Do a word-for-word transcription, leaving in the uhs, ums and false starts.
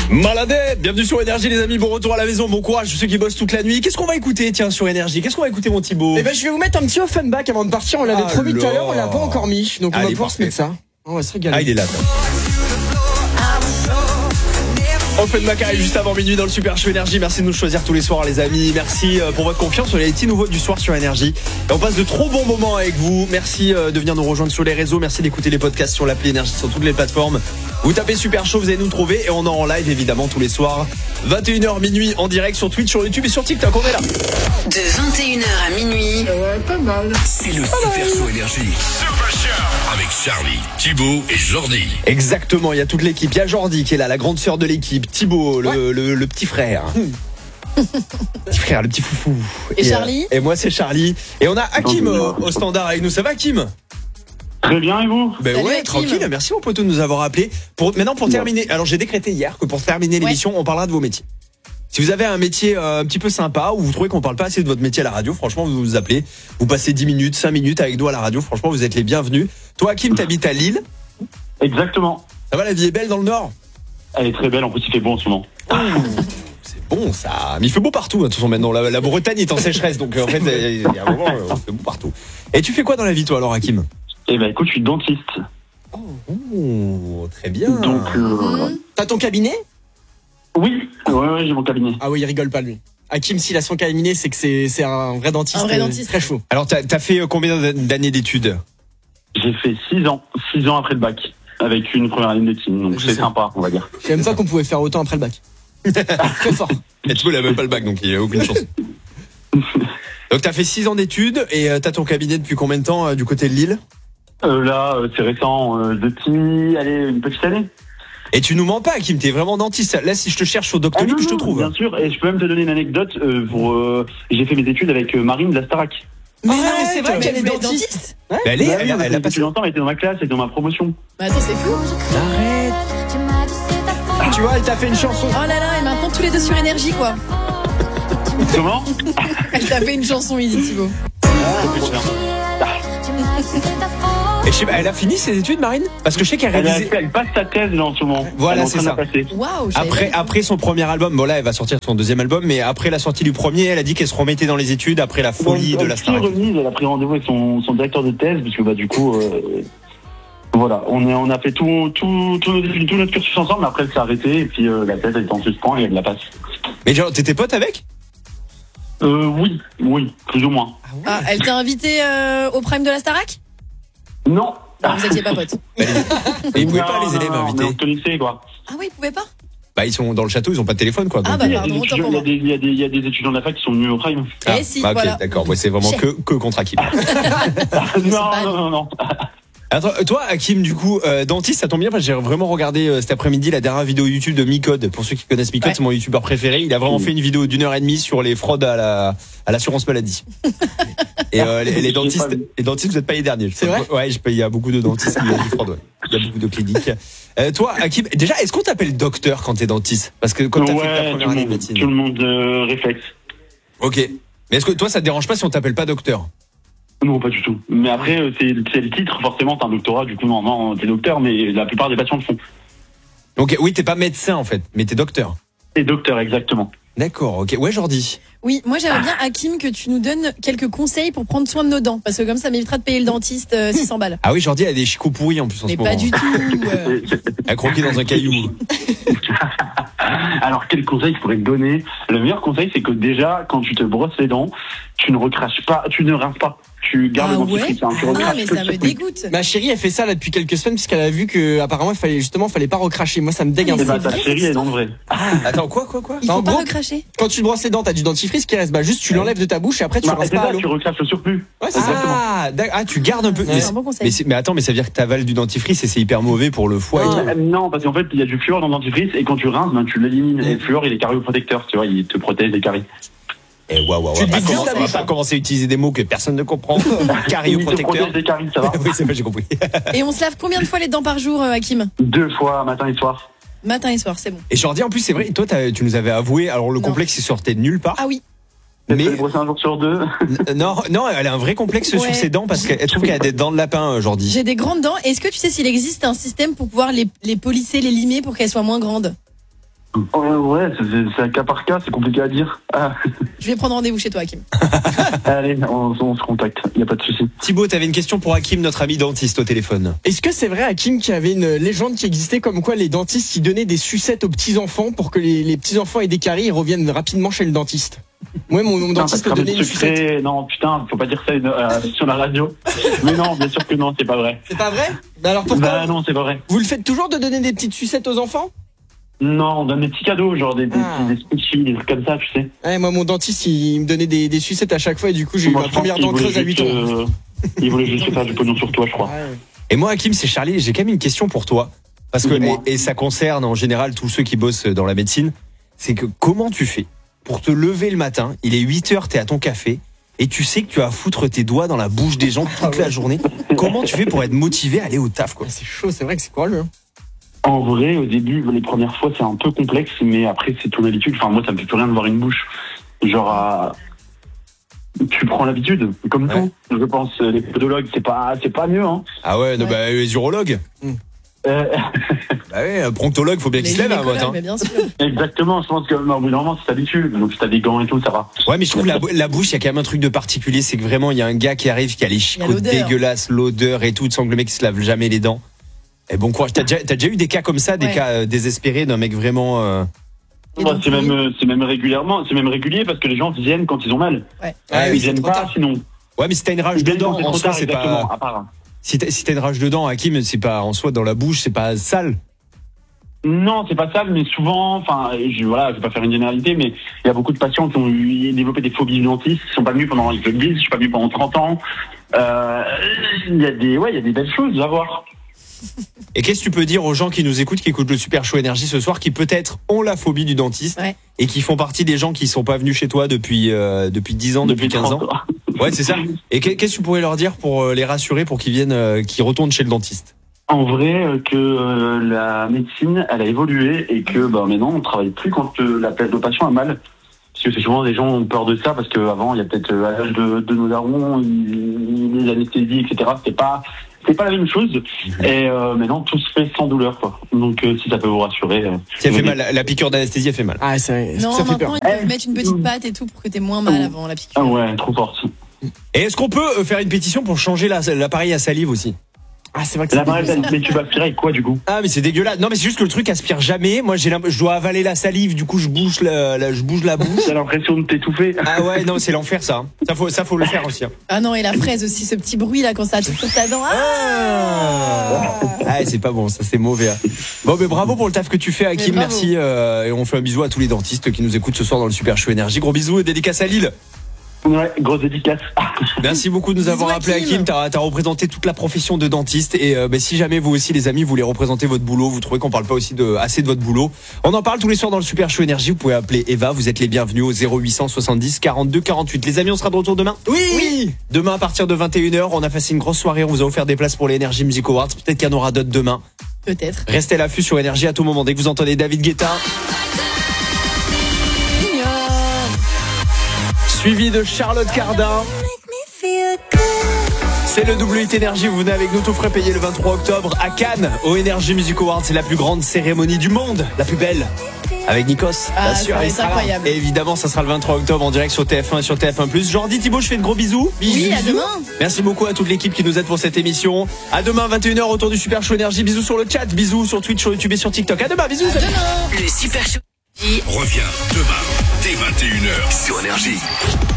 Maladette, bienvenue sur Énergie les amis, bon retour à la maison, bon courage ceux qui bossent toute la nuit. Qu'est-ce qu'on va écouter tiens sur Énergie? Qu'est-ce qu'on va écouter mon Thibaut? Eh ben je vais vous mettre un petit Offenbach avant de partir, on l'avait Alors. promis tout à l'heure, on l'a pas encore mis, donc on Allez, va pouvoir parfait. se mettre ça. On va se régaler. Ah il est là. Offenbach arrive juste avant minuit dans le Super Show Énergie. Merci de nous choisir tous les soirs les amis. Merci pour votre confiance sur les petits nouveaux du soir sur Énergie. Et on passe de trop bons moments avec vous. Merci de venir nous rejoindre sur les réseaux. Merci d'écouter les podcasts sur l'appli Énergie sur toutes les plateformes. Vous tapez Super Show, vous allez nous trouver. Et on est en live évidemment tous les soirs. vingt et une heures minuit en direct sur Twitch, sur YouTube et sur TikTok. On est là. De vingt et une heures à minuit. Ouais, pas mal. C'est le Super Show Énergie. Super Show avec Charlie, Thibaut et Jordi. Exactement, il y a toute l'équipe. Il y a Jordi qui est là, la grande sœur de l'équipe. Thibaut, le, ouais. le, le petit frère. Petit frère, le petit foufou. Et, et Charlie euh, Et moi c'est Charlie. Et on a Hakim au, au standard avec nous. Ça va Hakim? Très bien et vous? Ben Salut, ouais, Hakim. tranquille. Merci mon poteau de nous avoir appelés. Pour, maintenant pour terminer, alors j'ai décrété hier que pour terminer l'émission, ouais. on parlera de vos métiers. Si vous avez un métier euh, un petit peu sympa ou vous trouvez qu'on parle pas assez de votre métier à la radio, franchement vous nous appelez. Vous passez dix minutes, cinq minutes avec nous à la radio. Franchement vous êtes les bienvenus. Toi Hakim, t'habites à Lille? Exactement. Ça va, la vie est belle dans le Nord? Elle est très belle, en plus il fait bon en ce moment. Oh, c'est bon ça. Mais il fait beau partout hein, de toute façon maintenant. La, la Bretagne est en sécheresse donc euh, en fait il y a un moment euh, il fait beau partout. Et tu fais quoi dans la vie toi alors Hakim? Eh ben écoute, je suis dentiste. Oh, très bien. Donc euh... T'as ton cabinet? Oui, ouais, ouais, j'ai mon cabinet. Ah oui, il rigole pas lui. Hakim, s'il a son cabinet, c'est que c'est, c'est un vrai dentiste. Un vrai dentiste. Très chaud. Alors t'as, t'as fait combien d'années d'études? J'ai fait six ans, six ans après le bac, avec une première année de médecine, donc Je c'est sais. sympa, on va dire. Je savais même pas qu'on pouvait faire autant après le bac. Très fort. Et tu vois, il a même pas le bac, donc il n'y a aucune chance. Donc t'as fait six ans d'études et euh, t'as ton cabinet depuis combien de temps euh, du côté de Lille? Euh, là, euh, c'est récent, euh, depuis, allez, une petite année. Et tu nous mens pas, Hakim, t'es vraiment dentiste. Là, si je te cherche sur Doctolib, Ah, non, je te non, trouve. Bien sûr, et je peux même te donner une anecdote. Euh, pour, euh, j'ai fait mes études avec euh, Marine de la Starac. Mais Ah, non, mais c'est vrai mais qu'elle est vous êtes dentiste. Bah, elle est, Bah, elle, oui, a- on a elle fait a depuis passé. longtemps, elle était dans ma classe, elle était dans ma promotion. Bah attends, c'est fou. Ah, tu vois, elle t'a fait une chanson. Oh là là, et maintenant tous les deux sur Énergie quoi. Comment? Elle t'a fait une chanson, il dit Thibaut. Et je sais pas, elle a fini ses études, Marine? Parce que je sais qu'elle Elle, a- réalisait. elle passe sa thèse là en ce moment. Voilà, Elle est en c'est train de ça. la passer. Waouh, je savais Après, pas. après son premier album, bon là, elle va sortir son deuxième album, mais après la sortie du premier, elle a dit qu'elle se remettait dans les études après la folie Donc, de la elle s'est Starac. remise, elle a pris rendez-vous avec son, son directeur de thèse, parce que bah du coup, euh, voilà, on, est, on a fait tout, tout, tout, notre, tout notre cursus ensemble, mais après elle s'est arrêtée, et puis euh, la thèse elle est en suspens et elle la passe. Mais genre, t'étais pote avec? Euh, oui, oui, plus ou moins. Ah, elle t'a invité euh, au prime de la Starac? Non. Non, vous étiez pas potes. Mais ils pouvaient pas Non, les élèves non, invités. mais on se connaissait, quoi. Ah oui, ils pouvaient pas? Bah ils sont dans le château, ils ont pas de téléphone quoi. Ah donc- bah Il y a pardon, des autant étudiants- pour il y a moi. des- il y a des- il y a des étudiants de la fac qui sont venus au prime. Eh si, bah, ok, voilà. d'accord. Ouais, c'est vraiment Cher. que, que contre Hakim. non, pas- non, non, non. Attends, toi, Hakim, du coup, euh, dentiste, ça tombe bien parce que j'ai vraiment regardé euh, cet après-midi la dernière vidéo YouTube de Micode. Pour ceux qui connaissent Micode, Ouais. c'est mon youtubeur préféré. Il a vraiment Mmh. fait une vidéo d'une heure et demie sur les fraudes à la à l'assurance maladie. Et euh, les, les J'ai dentistes, pas vu. les dentistes, vous n'êtes pas les derniers. C'est vrai Ouais, je peux- il y a beaucoup de dentistes qui ont dit fraude. Ouais. Il y a beaucoup de cliniques. Euh, toi, Hakim, déjà, est-ce qu'on t'appelle docteur quand t'es dentiste? Parce que comme t'as fait ta Ouais, première tout le année de monde, médecine. tout le monde euh, réflexe. Ok. Mais est-ce que toi, ça te dérange pas si on t'appelle pas docteur? Non, pas du tout. Mais après, euh, c'est c'est le titre, forcément, t'as un doctorat, du coup, non, non, t'es docteur, mais la plupart des patients le font. Ok, oui, t'es pas médecin en fait, mais t'es docteur. T'es docteur, exactement. D'accord, ok. Ouais, Jordi. Oui, moi j'aimerais bien, Hakim, que tu nous donnes quelques conseils pour prendre soin de nos dents. Parce que comme ça m'évitera de payer le dentiste euh, six cents balles. Ah oui, Jordi a des chicots pourris en plus en Mais ce moment. pas du tout. euh. Elle a croqué dans un caillou. Alors, quel conseil je pourrais te donner? Le meilleur conseil, c'est que déjà, quand tu te brosses les dents, tu ne recraches pas, tu ne rinces pas. Tu gardes Ah le ouais? dentifrice, hein, tu Ah recraches mais que ça le me circuit. dégoûte. Ma chérie, elle fait ça là depuis quelques semaines puisqu'elle a vu que apparemment il fallait justement fallait pas recracher. Moi ça me dégue Ah, un mais Et peu. bah, c'est ta vrai, chérie, cette elle est dans le vrai. Attends, quoi, quoi, quoi Il En faut pas gros, recracher. Quand tu te brosses les dents, t'as du dentifrice qui reste. Bah juste tu l'enlèves de ta bouche et après tu Bah, rinces c'est pas à ça, l'eau. tu recraches le surplus. Ouais, c'est ça. ah, d'ac- ah, tu gardes un peu. Ouais. Mais, C'est un bon conseil. mais, c'est- mais attends, mais ça veut dire que t'avales du dentifrice et c'est hyper mauvais pour le foie. et Non. tout. Euh, Non, parce qu'en fait, il y a du fluor dans le dentifrice, et quand tu rinces, ben, tu l'élimines. Et le fluor, il est carioprotecteur, tu vois, il te protège des caries. Et waouh, waouh, Tu on va te pas dis juste commencer- la on va bouche. pas commencer à utiliser des mots que personne ne comprend. Il te Carioprotecteur. protège des caries, ça va. Oui, c'est pas, j'ai compris. Et on se lave combien de fois les dents par jour, euh, Hakim? Deux fois, matin et soir. Matin et soir, c'est bon. Et Jordi, en plus, c'est vrai, toi, t'as- tu nous avais avoué, alors le Non. complexe, il sortait de nulle part. Ah oui. Mais... Mais Tu brosser un jour sur deux. N- non, non, elle a un vrai complexe Ouais. sur ses dents parce qu'elle trouve qu'elle a des dents de lapin, euh, Jordi. J'ai des grandes dents. Est-ce que tu sais s'il existe un système pour pouvoir les, les polisser, les limer pour qu'elles soient moins grandes? Ouais, ouais, c'est, c'est un cas par cas, c'est compliqué à dire. Ah. Je vais prendre rendez-vous chez toi, Hakim. Allez, on, on se contacte, il n'y a pas de souci. Thibaut, t'avais une question pour Hakim, notre ami dentiste au téléphone. Est-ce que c'est vrai, Hakim, qu'il y avait une légende qui existait comme quoi les dentistes qui donnaient des sucettes aux petits-enfants pour que les, les petits-enfants aient des caries et reviennent rapidement chez le dentiste? Moi, mon, mon dentiste me donnait une sucette. Secret. Non, putain, faut pas dire ça euh, sur la radio. Mais non, bien sûr que non, c'est pas vrai. C'est pas vrai? Bah alors pourquoi? Bah non, c'est pas vrai. Vous le faites toujours de donner des petites sucettes aux enfants? Non, on donne des petits cadeaux, genre des, Ah. des, des squishies, des trucs comme ça, tu sais. Ouais, moi, mon dentiste, il me donnait des, des sucettes à chaque fois et du coup, j'ai eu Moi, ma je pense première qu'il dent creuse à voulait huit ans. juste, euh, il voulait juste faire du pognon sur toi, je crois. Ouais. Et moi, Hakim, c'est Charlie, j'ai quand même une question pour toi. Parce que, Dis-moi. et, et ça concerne en général tous ceux qui bossent dans la médecine, c'est que comment tu fais pour te lever le matin, il est huit heures, t'es à ton café, et tu sais que tu vas foutre tes doigts dans la bouche des gens toute la journée. Comment tu fais pour être motivé à aller au taf, quoi? Ouais, c'est chaud, c'est vrai que c'est courageux. Hein. En vrai, au début, les premières fois, c'est un peu complexe, mais après, c'est ton habitude. Enfin, moi, ça me fait plus rien de voir une bouche. Genre, à... tu prends l'habitude, comme Ouais. tout. Je pense, les podologues, c'est pas, c'est pas mieux, hein. Ah ouais, non, Ouais. bah, les urologues. Euh, Bah ouais, un pronctologue, faut bien qu'il Les se lève à un gynécologues, matin. mais bien sûr. exactement, je pense que, bah, au bout d'un moment, tu t'habitues. Donc, si t'as des gants et tout, ça va. Ouais, mais je trouve la, la bouche, il y a quand même un truc de particulier, c'est que vraiment, il y a un gars qui arrive, qui a les chicots l'odeur. dégueulasses, l'odeur et tout, tu sens que le mec il se lave jamais les dents. Et bon courage. T'as déjà, t'as déjà eu des cas comme ça, des Ouais. cas euh, désespérés d'un mec vraiment. Euh... Et Ouais, donc, c'est oui. même, euh, c'est même régulièrement, c'est même régulier parce que les gens viennent quand ils ont mal. Ouais. Ah ils oui, viennent trop pas, tard. sinon. Ouais, mais si t'as une rage Ils de viennent quand dents, c'est en trop soi, tard, c'est exactement, pas. à part. Si t'as, si t'as une rage de dents, Hakim, c'est pas en soi dans la bouche, c'est pas sale. Non, c'est pas ça, mais souvent, enfin, je, voilà, je vais pas faire une généralité, mais il y a beaucoup de patients qui ont eu, développé des phobies dentistes, qui sont pas venus pendant, ils le disent, je suis pas venu pendant trente ans. Euh, il y a des, ouais, il y a des belles choses à voir. Et qu'est-ce que tu peux dire aux gens qui nous écoutent, qui écoutent le Super Show Énergie ce soir, qui peut-être ont la phobie du dentiste Ouais. et qui font partie des gens qui sont pas venus chez toi depuis euh, depuis dix ans, depuis, quinze ans. trente Ouais, c'est ça. Et qu'est- qu'est-ce que tu pourrais leur dire pour euh, les rassurer, pour qu'ils viennent, euh, qu'ils retournent chez le dentiste? En vrai, euh, que euh, la médecine, elle a évolué et que bah, maintenant, on travaille plus quand euh, la, le patient a mal. Parce que c'est souvent des gens ont peur de ça, parce qu'avant, il y a peut-être euh, à l'âge de, de nos darons, ils- les anesthésies, et cetera. C'était pas, c'était pas la même chose. Et euh, maintenant, tout se fait sans douleur, quoi. Donc, euh, si ça peut vous rassurer. Euh, Si elle fait venez. mal, la, la piqûre d'anesthésie, elle fait mal. Ah, ça, Non, ça fait peur. maintenant, ils peuvent Eh, mettre une petite patte et tout pour que t'aies moins mal avant la piqûre. Ah ouais, trop forte. Et est-ce qu'on peut euh, faire une pétition pour changer la- l'appareil à salive aussi? Ah, c'est vrai que Là, c'est pareil, mais tu vas aspirer avec quoi, du coup? Ah, mais c'est dégueulasse. Non, mais c'est juste que le truc aspire jamais. Moi, j'ai l'imp- je dois avaler la salive, du coup, je bouge la, la- je bouge la bouche. T'as l'impression de t'étouffer. Ah ouais, non, c'est l'enfer, ça. Ça faut, ça faut le faire aussi. hein. Ah non, et la fraise aussi, ce petit bruit là quand ça touche sur ta dent. Ah Ah, c'est pas bon, ça, c'est mauvais. hein. Bon, mais bravo pour le taf que tu fais, Hakim. Mais bravo. Merci. euh, et on fait un bisou à tous les dentistes qui nous écoutent ce soir dans le Super Show Énergie. Gros bisous et dédicace à Lille. Ouais, grosse dédicace. Merci beaucoup de nous Bisous, avoir appelé, Hakim. Hakim. T'as, t'as représenté toute la profession de dentiste. Et euh, bah, si jamais vous aussi, les amis, vous voulez représenter votre boulot, vous trouvez qu'on parle pas aussi de, assez de votre boulot, on en parle tous les soirs dans le Super Show Énergie. Vous pouvez appeler Eva. Vous êtes les bienvenus au zéro huit cent soixante-dix quarante-deux quarante-huit. Les amis, on sera de retour demain. Oui, Demain à partir de vingt et une heures, on a passé une grosse soirée. On vous a offert des places pour les Energy Music Awards. Peut-être qu'il y en aura d'autres demain. Peut-être. Restez à l'affût sur Énergie à tout moment. Dès que vous entendez David Guetta, suivi de Charlotte Cardin. C'est le W huit Énergie, vous venez avec nous, tout frais payé le vingt-trois octobre à Cannes, au Energy Music Awards. C'est la plus grande cérémonie du monde, la plus belle, avec Nikos. Ah, bien sûr, ça va il être sera là. incroyable. Et évidemment, ça sera le vingt-trois octobre en direct sur T F un et sur T F un plus. Jordi, Thibaut, je fais de gros bisous. Oui, à demain. Merci beaucoup à toute l'équipe qui nous aide pour cette émission. À demain, vingt et une heures, autour du Super Show Énergie. Bisous sur le chat, bisous sur Twitch, sur YouTube et sur TikTok. À demain, bisous. À salut. demain. Le Super Show. Reviens demain dès vingt et une heures sur Énergie.